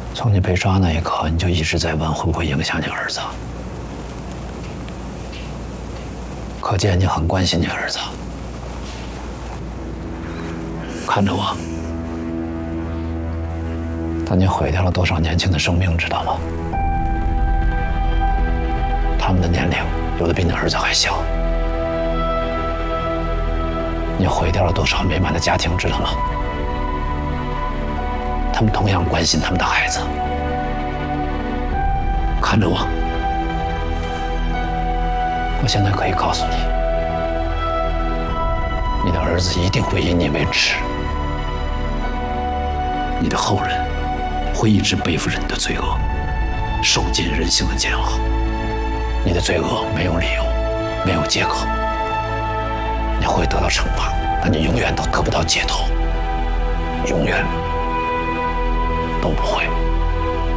从你被抓那一刻，你就一直在问会不会影响你儿子。可见你很关心你儿子。看着我，但你毁掉了多少年轻的生命，知道吗？他们的年龄有的比你儿子还小。你毁掉了多少美满的家庭，知道吗？他们同样关心他们的孩子。看着我，我现在可以告诉你，你的儿子一定会以你为耻，你的后人会一直背负着你的罪恶，受尽人性的煎熬。你的罪恶没有理由，没有借口，你会得到惩罚，但你永远都得不到解脱，永远都不会。